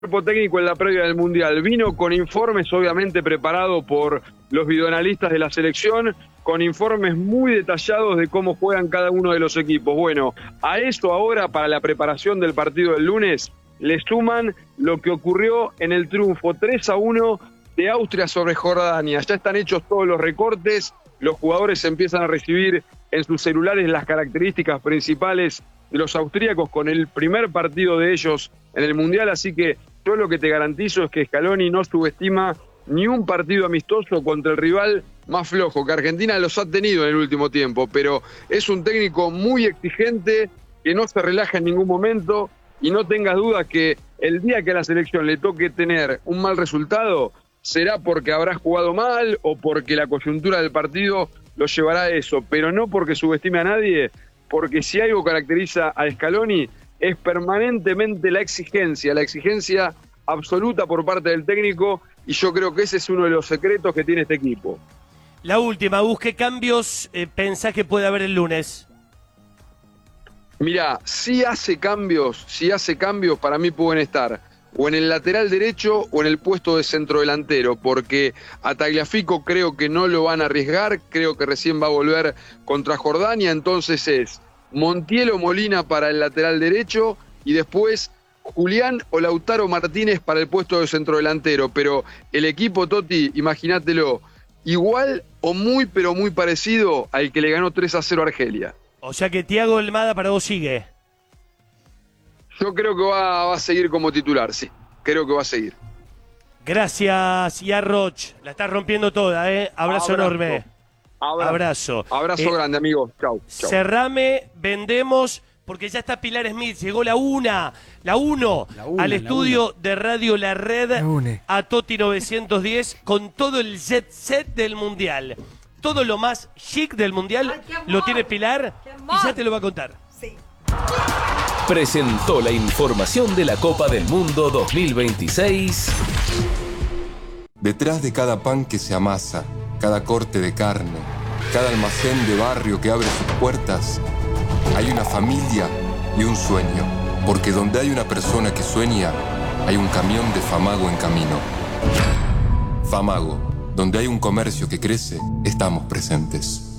cuerpo técnico en la previa del Mundial vino con informes obviamente preparados por los videoanalistas de la selección, con informes muy detallados de cómo juegan cada uno de los equipos. Bueno, a esto ahora, para la preparación del partido del lunes, le suman lo que ocurrió en el triunfo 3-1 de Austria sobre Jordania. Ya están hechos todos los recortes, los jugadores empiezan a recibir en sus celulares las características principales de los austríacos con el primer partido de ellos en el Mundial, así que yo lo que te garantizo es que Scaloni no subestima ni un partido amistoso contra el rival más flojo, que Argentina los ha tenido en el último tiempo, pero es un técnico muy exigente, que no se relaja en ningún momento, y no tengas dudas que el día que a la selección le toque tener un mal resultado, será porque habrá jugado mal o porque la coyuntura del partido lo llevará a eso, pero no porque subestime a nadie, porque si algo caracteriza a Scaloni es permanentemente la exigencia absoluta por parte del técnico, y yo creo que ese es uno de los secretos que tiene este equipo. La última, ¿qué cambios pensás que puede haber el lunes? Mirá, si hace cambios, para mí pueden estar o en el lateral derecho o en el puesto de centrodelantero, porque a Tagliafico creo que no lo van a arriesgar, creo que recién va a volver contra Jordania, entonces es Montiel o Molina para el lateral derecho y después Julián o Lautaro Martínez para el puesto de centrodelantero, pero el equipo, Totti, imagínatelo, igual o muy pero muy parecido al que le ganó 3-0 a Argelia. O sea que Thiago Almada para vos sigue. Yo creo que va a seguir como titular, sí. Creo que va a seguir. Gracias, Yarroch. La estás rompiendo toda, ¿eh? Abrazo enorme. Abrazo. Abrazo grande, amigo. Chau. Cerrame, vendemos, porque ya está Pilar Smith. Llegó la 1 al estudio de Radio La Red, a Toti 910, con todo el jet set del Mundial. Todo lo más chic del Mundial lo tiene Pilar y ya te lo va a contar. Sí. Presentó la información de la Copa del Mundo 2026. Detrás de cada pan que se amasa, cada corte de carne, cada almacén de barrio que abre sus puertas, hay una familia y un sueño. Porque donde hay una persona que sueña, hay un camión de Famago en camino. Famago. Donde hay un comercio que crece, estamos presentes.